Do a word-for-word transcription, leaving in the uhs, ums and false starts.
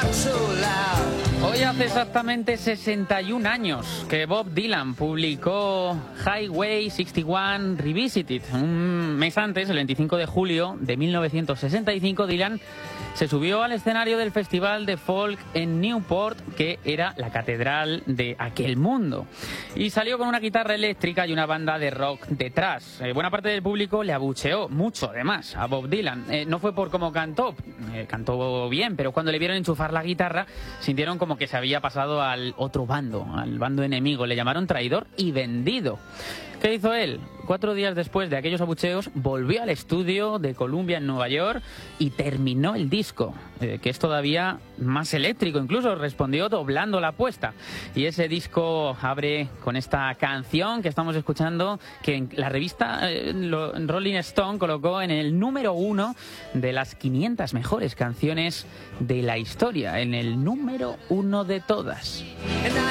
Hoy hace exactamente sesenta y un años que Bob Dylan publicó Highway sesenta y uno Revisited. Un mes antes, el veinticinco de julio de mil novecientos sesenta y cinco, Dylan se subió al escenario del Festival de Folk en Newport, que era la catedral de aquel mundo. Y salió con una guitarra eléctrica y una banda de rock detrás. Eh, buena parte del público le abucheó, mucho además, a Bob Dylan. Eh, no fue por cómo cantó, eh, cantó bien, pero cuando le vieron enchufar la guitarra, sintieron como que se había pasado al otro bando, al bando enemigo. Le llamaron traidor y vendido. ¿Qué hizo él? Cuatro días después de aquellos abucheos, volvió al estudio de Columbia en Nueva York y terminó el disco, eh, que es todavía más eléctrico, incluso respondió doblando la apuesta. Y ese disco abre con esta canción que estamos escuchando, que en la revista eh, lo, Rolling Stone colocó en el número uno de las quinientas mejores canciones de la historia, en el número uno de todas.